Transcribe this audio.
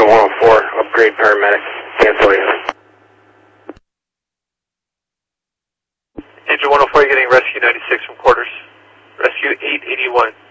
104, upgrade paramedic. Cancel you. Angel 104, you're getting rescue 96 from quarters. Rescue 881.